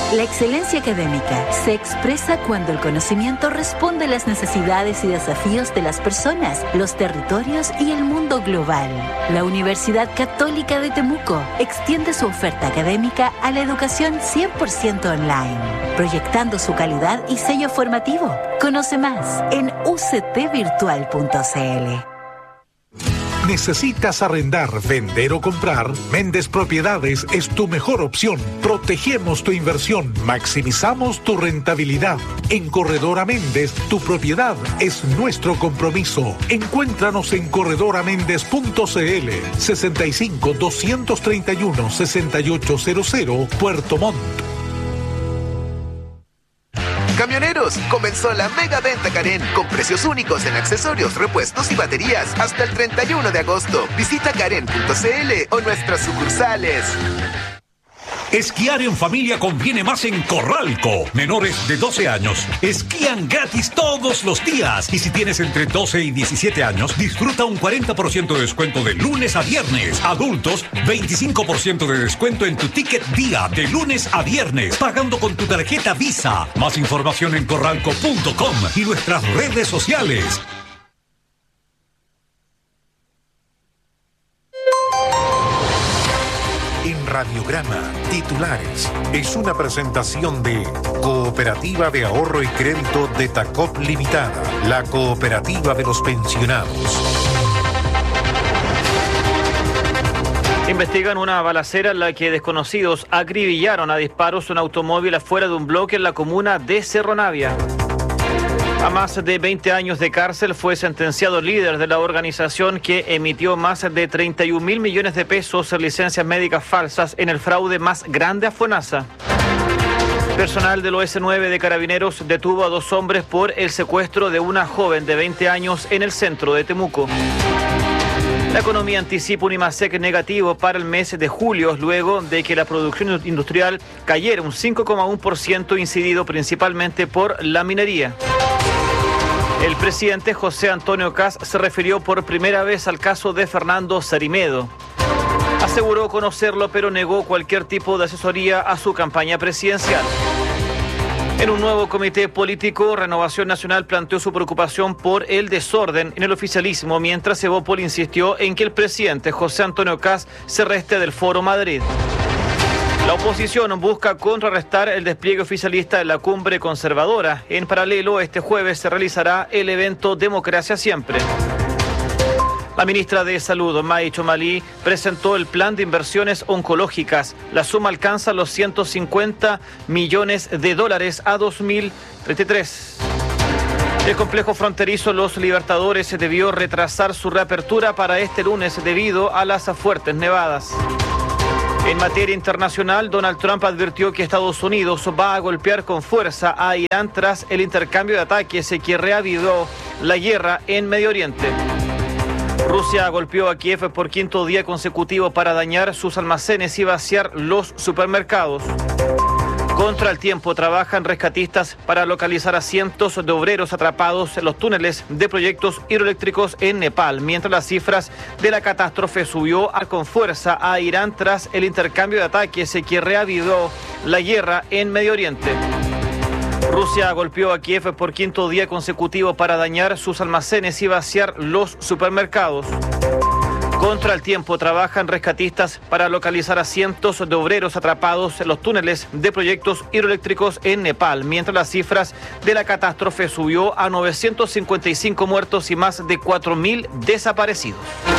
La excelencia académica se expresa cuando el conocimiento responde a las necesidades y desafíos de las personas, los territorios y el mundo global. La Universidad Católica de Temuco extiende su oferta académica a la educación 100% online, proyectando su calidad y sello formativo. Conoce más en uctvirtual.cl. ¿Necesitas arrendar, vender o comprar? Méndez Propiedades es tu mejor opción. Protegemos tu inversión, maximizamos tu rentabilidad. En Corredora Méndez, tu propiedad es nuestro compromiso. Encuéntranos en corredoraméndez.cl 65 231 6800 Puerto Montt. Camioneros, comenzó la mega venta Karen con precios únicos en accesorios, repuestos y baterías hasta el 31 de agosto. Visita karen.cl o nuestras sucursales. Esquiar en familia conviene más en Corralco. Menores de 12 años esquían gratis todos los días. Y si tienes entre 12 y 17 años, disfruta un 40% de descuento de lunes a viernes. Adultos, 25% de descuento en tu ticket día de lunes a viernes, pagando con tu tarjeta Visa. Más información en corralco.com y nuestras redes sociales. Radiograma Titulares es una presentación de Cooperativa de Ahorro y Crédito de Tacop Limitada, la cooperativa de los pensionados. Investigan una balacera en la que desconocidos acribillaron a disparos un automóvil afuera de un bloque en la comuna de Cerro Navia. A más de 20 años de cárcel fue sentenciado el líder de la organización que emitió más de 31.000 millones de pesos en licencias médicas falsas en el fraude más grande a FONASA. Personal del OS9 de Carabineros detuvo a 2 hombres por el secuestro de una joven de 20 años en el centro de Temuco. La economía anticipa un IMASEC negativo para el mes de julio, luego de que la producción industrial cayera un 5,1%, incidido principalmente por la minería. El presidente José Antonio Kast se refirió por primera vez al caso de Fernando Sarimedo. Aseguró conocerlo, pero negó cualquier tipo de asesoría a su campaña presidencial. En un nuevo comité político, Renovación Nacional planteó su preocupación por el desorden en el oficialismo, mientras Evópoli insistió en que el presidente José Antonio Kast se reste del Foro Madrid. La oposición busca contrarrestar el despliegue oficialista de la cumbre conservadora. En paralelo, este jueves se realizará el evento Democracia Siempre. La ministra de Salud, May Chomalí, presentó el plan de inversiones oncológicas. La suma alcanza los $150 millones a 2033. El complejo fronterizo Los Libertadores debió retrasar su reapertura para este lunes debido a las fuertes nevadas. En materia internacional, Donald Trump advirtió que Estados Unidos va a golpear con fuerza a Irán tras el intercambio de ataques que reavivó la guerra en Medio Oriente. Rusia golpeó a Kiev por 5º día consecutivo para dañar sus almacenes y vaciar los supermercados. Contra el tiempo trabajan rescatistas para localizar a cientos de obreros atrapados en los túneles de proyectos hidroeléctricos en Nepal, mientras las cifras de la catástrofe subió con fuerza a Irán tras el intercambio de ataques que reavivó la guerra en Medio Oriente. Rusia golpeó a Kiev por 5º día consecutivo para dañar sus almacenes y vaciar los supermercados. Contra el tiempo trabajan rescatistas para localizar a cientos de obreros atrapados en los túneles de proyectos hidroeléctricos en Nepal, mientras las cifras de la catástrofe subió a 955 muertos y más de 4.000 desaparecidos.